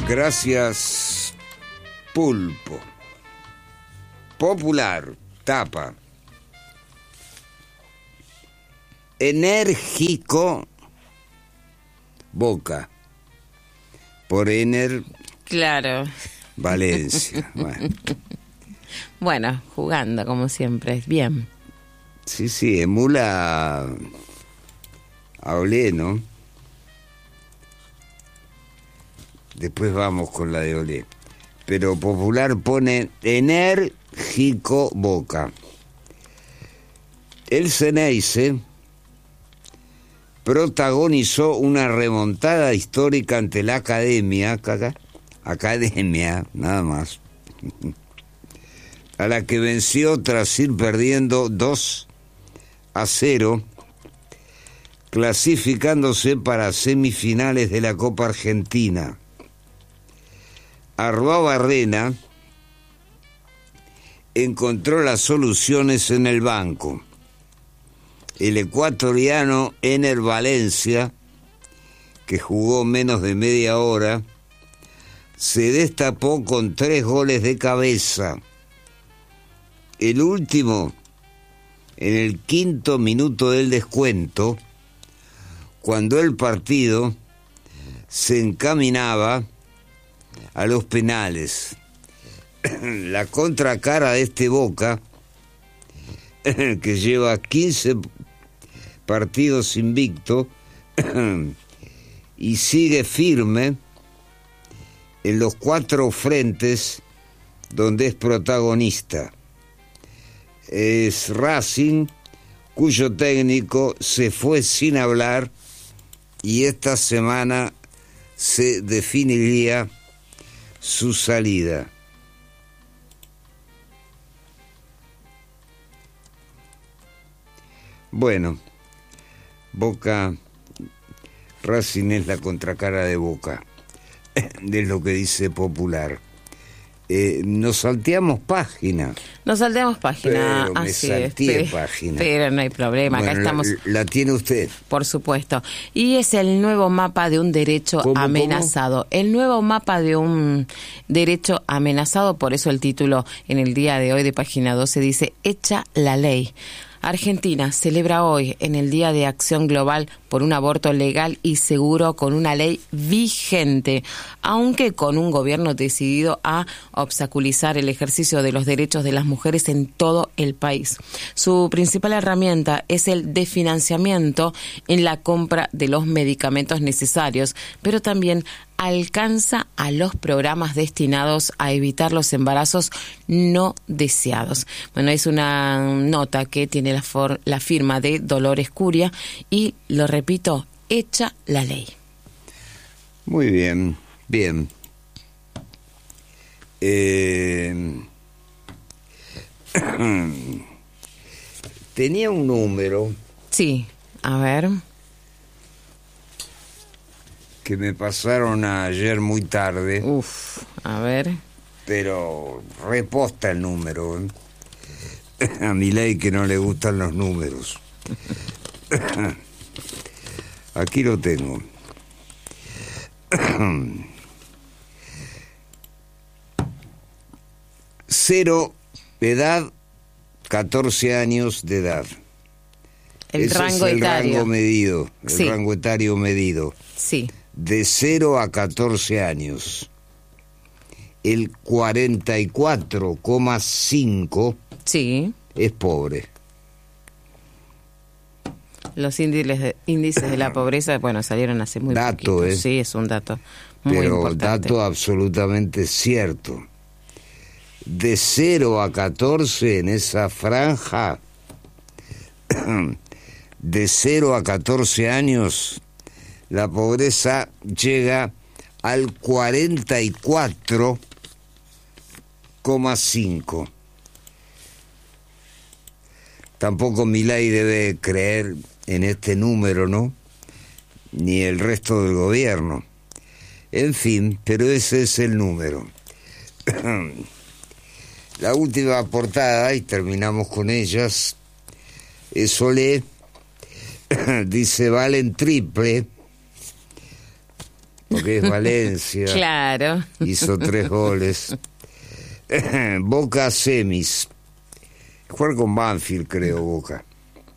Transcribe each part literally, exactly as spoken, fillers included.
Gracias, Pulpo. Popular, tapa. Enérgico, Boca. Por Ener... Claro. Valencia. Bueno. Bueno, jugando como siempre, bien. Sí, sí, emula a, a Olé, ¿no? Después vamos con la de Olé. Pero Popular pone enérgico Boca. El Ceneice protagonizó una remontada histórica ante la Academia, caca, Academia, nada más, a la que venció tras ir perdiendo dos a cero, clasificándose para semifinales de la Copa Argentina. Arruabarrena encontró las soluciones en el banco. El ecuatoriano Ener Valencia, que jugó menos de media hora, se destapó con tres goles de cabeza. El último, en el quinto minuto del descuento, cuando el partido se encaminaba a los penales. La contracara de este Boca, que lleva quince partidos invicto y sigue firme en los cuatro frentes donde es protagonista. Es Racing, cuyo técnico se fue sin hablar y esta semana se definiría su salida. Bueno, Boca, Racing es la contracara de Boca, de lo que dice Popular. Eh, nos salteamos página. Nos salteamos página, pero me así salteé es. página. Pero no hay problema, bueno, acá estamos. La, la tiene usted. Por supuesto. Y es el nuevo mapa de un derecho ¿Cómo, amenazado. ¿Cómo? El nuevo mapa de un derecho amenazado, por eso el título en el día de hoy de Página doce dice Hecha la ley. Argentina celebra hoy, en el Día de Acción Global por un aborto legal y seguro, con una ley vigente, aunque con un gobierno decidido a obstaculizar el ejercicio de los derechos de las mujeres en todo el país. Su principal herramienta es el desfinanciamiento en la compra de los medicamentos necesarios, pero también alcanza a los programas destinados a evitar los embarazos no deseados. Bueno, es una nota que tiene la, for- la firma de Dolores Curia y, lo repito, hecha la ley. Muy bien, bien. Eh... Tenía un número. Sí, a ver. Que me pasaron ayer muy tarde. Uf, a ver. Pero reposta el número, ¿eh? A Milei que no le gustan los números. Aquí lo tengo. Cero edad, catorce años de edad. El Ese rango es el etario. rango medido, el Sí. rango etario medido. Sí. De cero a catorce años. El cuarenta y cuatro coma cinco Sí. es pobre. Los índices de, índices de la pobreza, bueno, salieron hace muy Dato, poquito. ¿eh? Sí, es un dato muy Pero importante. dato absolutamente cierto. De cero a catorce en esa franja, de cero a catorce años, la pobreza llega al cuarenta y cuatro coma cinco. Tampoco Milei debe creer en este número, ¿no? Ni el resto del gobierno. En fin, pero ese es el número. La última portada, y terminamos con ellas, es Olé. Dice, valen triple porque es Valencia. Claro. Hizo tres goles. Boca semis. Jugar con Banfield, creo, Boca.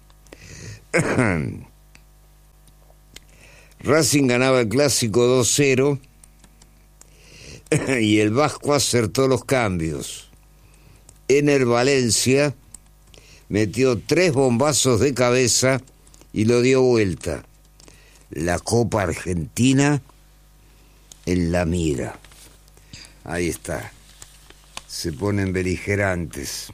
Racing ganaba el clásico dos cero y el Vasco acertó los cambios. En el Valencia metió tres bombazos de cabeza y lo dio vuelta. La Copa Argentina en la mira. Ahí está. Se ponen beligerantes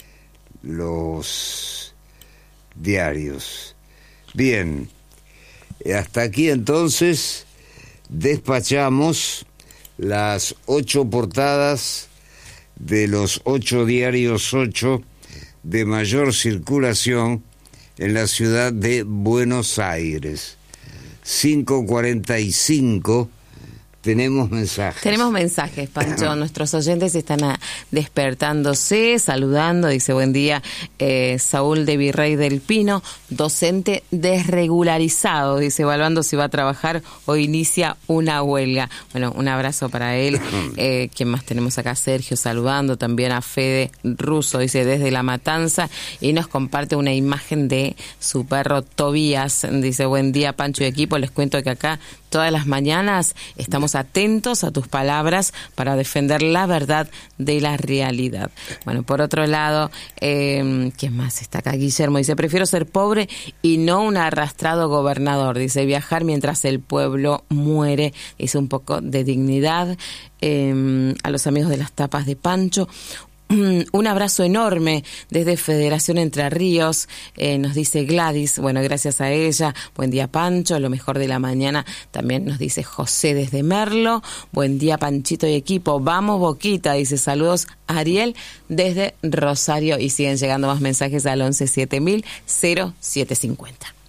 los diarios. Bien, hasta aquí entonces despachamos las ocho portadas de los ocho diarios ocho de mayor circulación en la ciudad de Buenos Aires. cinco cuarenta y cinco. Tenemos mensajes. Tenemos mensajes, Pancho. Nuestros oyentes están a, despertándose, saludando. Dice, buen día, eh, Saúl de Virrey del Pino, docente desregularizado. Dice, evaluando si va a trabajar o inicia una huelga. Bueno, un abrazo para él. Eh, ¿Quién más tenemos acá? Sergio saludando. También a Fede Russo, dice, desde La Matanza. Y nos comparte una imagen de su perro Tobías. Dice, buen día, Pancho y equipo. Les cuento que acá todas las mañanas estamos atentos a tus palabras para defender la verdad de la realidad. Bueno, por otro lado, eh, ¿quién más está acá? Guillermo dice, prefiero ser pobre y no un arrastrado gobernador. Dice, viajar mientras el pueblo muere. Dice, un poco de dignidad. Eh, a los amigos de las tapas de Pancho, un abrazo enorme desde Federación Entre Ríos, eh, nos dice Gladys, bueno, gracias a ella. Buen día, Pancho, lo mejor de la mañana. También nos dice José desde Merlo. Buen día, Panchito y equipo, vamos Boquita, dice, saludos Ariel desde Rosario. Y siguen llegando más mensajes al once siete mil cero siete cincuenta.